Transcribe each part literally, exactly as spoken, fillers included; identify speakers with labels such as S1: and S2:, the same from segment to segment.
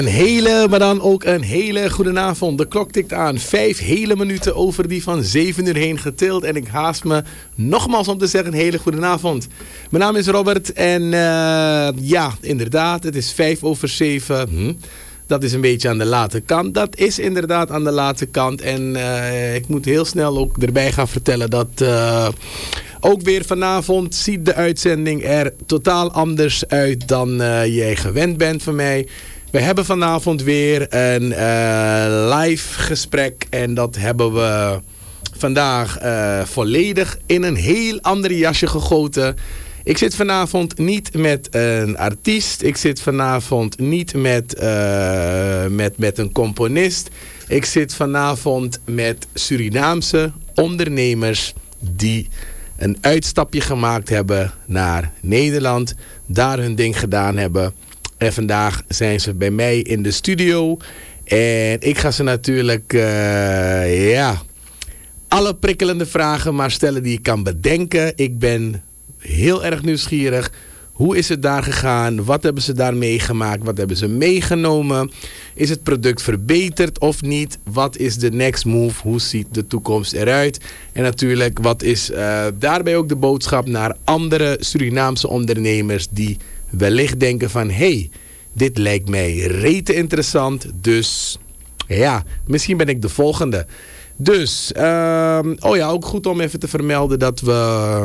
S1: Een hele, maar dan ook een hele goede avond. De klok tikt aan. Vijf hele minuten over die van zeven uur heen getild. En ik haast me nogmaals om te zeggen een hele goede avond. Mijn naam is Robert en uh, ja, inderdaad, het is vijf over zeven. Hm. Dat is een beetje aan de late kant. Dat is inderdaad aan de late kant. En uh, ik moet heel snel ook erbij gaan vertellen dat... Uh, Ook weer vanavond ziet de uitzending er totaal anders uit dan uh, jij gewend bent van mij. We hebben vanavond weer een uh, live gesprek en dat hebben we vandaag uh, volledig in een heel ander jasje gegoten. Ik zit vanavond niet met een artiest, ik zit vanavond niet met, uh, met, met een componist. Ik zit vanavond met Surinaamse ondernemers die een uitstapje gemaakt hebben naar Nederland, daar hun ding gedaan hebben. En vandaag zijn ze bij mij in de studio. En ik ga ze natuurlijk, uh, ja, alle prikkelende vragen maar stellen die ik kan bedenken. Ik ben heel erg nieuwsgierig. Hoe is het daar gegaan? Wat hebben ze daar meegemaakt? Wat hebben ze meegenomen? Is het product verbeterd of niet? Wat is de next move? Hoe ziet de toekomst eruit? En natuurlijk, wat is uh, daarbij ook de boodschap naar andere Surinaamse ondernemers die wellicht denken van... hey, dit lijkt mij rete interessant. Dus ja, misschien ben ik de volgende. Dus, uh, oh ja, ook goed om even te vermelden dat we...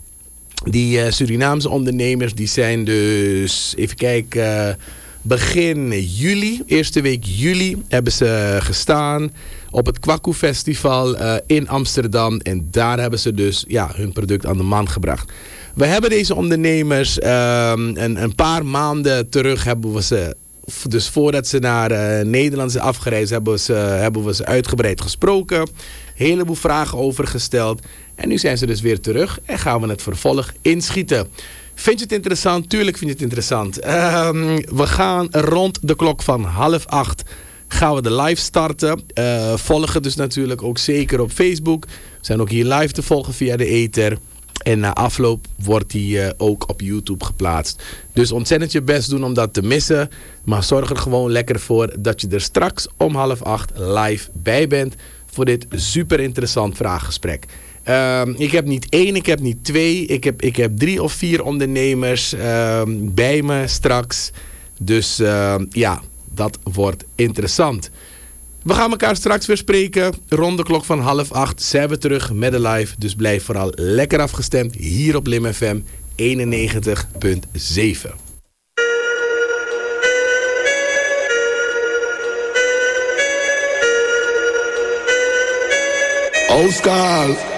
S1: Die uh, Surinaamse ondernemers, die zijn dus, even kijken, uh, begin juli, eerste week juli, hebben ze gestaan op het Kwaku Festival uh, in Amsterdam. En daar hebben ze dus ja, hun product aan de man gebracht. We hebben deze ondernemers uh, een, een paar maanden terug, hebben we ze, dus voordat ze naar uh, Nederland zijn afgereisd, hebben we, ze, hebben we ze uitgebreid gesproken. Een heleboel vragen over gesteld. En nu zijn ze dus weer terug en gaan we het vervolg inschieten. Vind je het interessant? Tuurlijk vind je het interessant. Uh, we gaan rond de klok van half acht gaan we de live starten. Uh, volgen dus natuurlijk ook zeker op Facebook. We zijn ook hier live te volgen via de ether. En na afloop wordt die uh, ook op YouTube geplaatst. Dus ontzettend je best doen om dat te missen. Maar zorg er gewoon lekker voor dat je er straks om half acht live bij bent. Voor dit super interessant vraaggesprek. Uh, ik heb niet één, ik heb niet twee. Ik heb, ik heb drie of vier ondernemers uh, bij me straks. Dus uh, ja, dat wordt interessant. We gaan elkaar straks weer spreken. Rond de klok van half acht zijn we terug met de live. Dus blijf vooral lekker afgestemd hier op Lim F M eenennegentig komma zeven.
S2: Oscar.